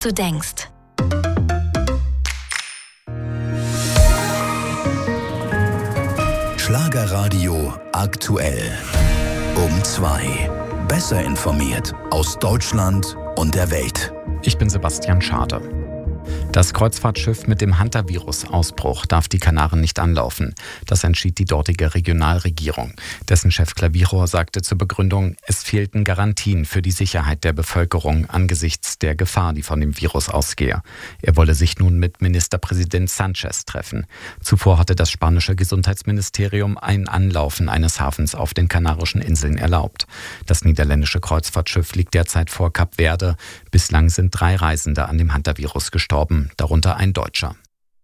du denkst. Schlagerradio aktuell. Um 2. Besser informiert aus Deutschland und der Welt. Ich bin Sebastian Schade. Das Kreuzfahrtschiff mit dem Hantavirus-Ausbruch darf die Kanaren nicht anlaufen. Das entschied die dortige Regionalregierung. Dessen Chef Clavijo sagte zur Begründung, es fehlten Garantien für die Sicherheit der Bevölkerung angesichts der Gefahr, die von dem Virus ausgehe. Er wolle sich nun mit Ministerpräsident Sánchez treffen. Zuvor hatte das spanische Gesundheitsministerium ein Anlaufen eines Hafens auf den Kanarischen Inseln erlaubt. Das niederländische Kreuzfahrtschiff liegt derzeit vor Kap Verde. Bislang sind 3 Reisende an dem Hantavirus gestorben, darunter ein Deutscher.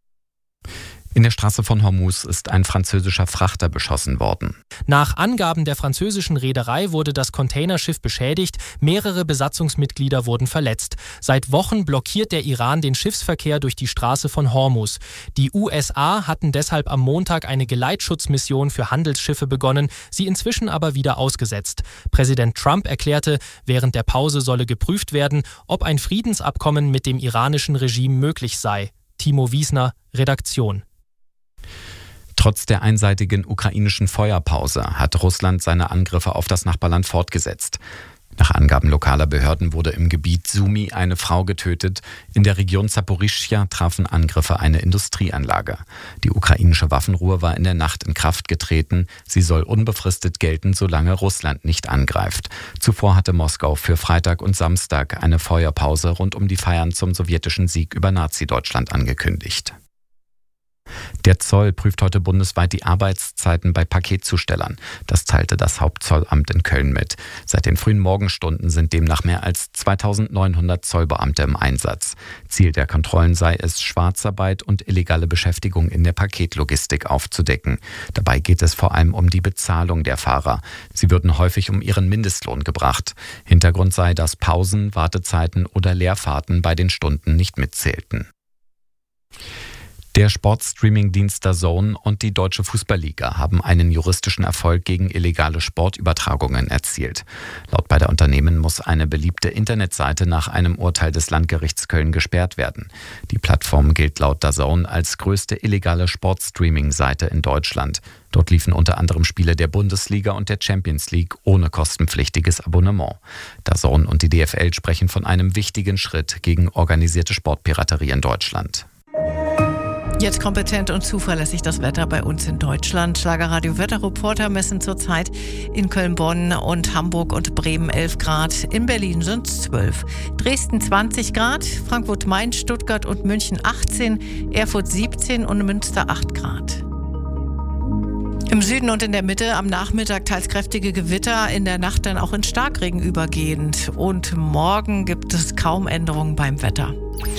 In der Straße von Hormuz ist ein französischer Frachter beschossen worden. Nach Angaben der französischen Reederei wurde das Containerschiff beschädigt, mehrere Besatzungsmitglieder wurden verletzt. Seit Wochen blockiert der Iran den Schiffsverkehr durch die Straße von Hormuz. Die USA hatten deshalb am Montag eine Geleitschutzmission für Handelsschiffe begonnen, sie inzwischen aber wieder ausgesetzt. Präsident Trump erklärte, während der Pause solle geprüft werden, ob ein Friedensabkommen mit dem iranischen Regime möglich sei. Timo Wiesner, Redaktion. Trotz der einseitigen ukrainischen Feuerpause hat Russland seine Angriffe auf das Nachbarland fortgesetzt. Nach Angaben lokaler Behörden wurde im Gebiet Sumy eine Frau getötet. In der Region Saporischschja trafen Angriffe eine Industrieanlage. Die ukrainische Waffenruhe war in der Nacht in Kraft getreten. Sie soll unbefristet gelten, solange Russland nicht angreift. Zuvor hatte Moskau für Freitag und Samstag eine Feuerpause rund um die Feiern zum sowjetischen Sieg über Nazi-Deutschland angekündigt. Der Zoll prüft heute bundesweit die Arbeitszeiten bei Paketzustellern. Das teilte das Hauptzollamt in Köln mit. Seit den frühen Morgenstunden sind demnach mehr als 2900 Zollbeamte im Einsatz. Ziel der Kontrollen sei es, Schwarzarbeit und illegale Beschäftigung in der Paketlogistik aufzudecken. Dabei geht es vor allem um die Bezahlung der Fahrer. Sie würden häufig um ihren Mindestlohn gebracht. Hintergrund sei, dass Pausen, Wartezeiten oder Leerfahrten bei den Stunden nicht mitzählten. Der Sportstreaming-Dienst DAZN und die Deutsche Fußballliga haben einen juristischen Erfolg gegen illegale Sportübertragungen erzielt. Laut beider Unternehmen muss eine beliebte Internetseite nach einem Urteil des Landgerichts Köln gesperrt werden. Die Plattform gilt laut DAZN als größte illegale Sportstreaming-Seite in Deutschland. Dort liefen unter anderem Spiele der Bundesliga und der Champions League ohne kostenpflichtiges Abonnement. DAZN und die DFL sprechen von einem wichtigen Schritt gegen organisierte Sportpiraterie in Deutschland. Jetzt kompetent und zuverlässig das Wetter bei uns in Deutschland. Schlagerradio Wetterreporter messen zurzeit in Köln, Bonn und Hamburg und Bremen 11 Grad. In Berlin sind es 12. Dresden 20 Grad, Frankfurt, Mainz, Stuttgart und München 18, Erfurt 17 und Münster 8 Grad. Im Süden und in der Mitte am Nachmittag teils kräftige Gewitter, in der Nacht dann auch in Starkregen übergehend. Und morgen gibt es kaum Änderungen beim Wetter.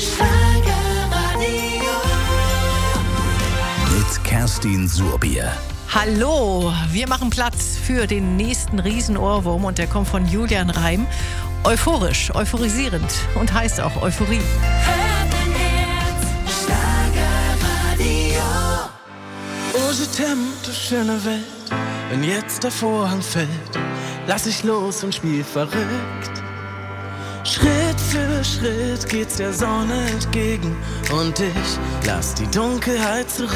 Mit Kerstin Surbier. Hallo, wir machen Platz für den nächsten Riesenohrwurm und der kommt von Julian Reim. Euphorisch, euphorisierend und heißt auch Euphorie. Oh, je t'aime, du schöne Welt, wenn jetzt der Vorhang fällt, lass ich los und spiel verrückt. Schritt für Schritt geht's der Sonne entgegen und ich lass die Dunkelheit zurück.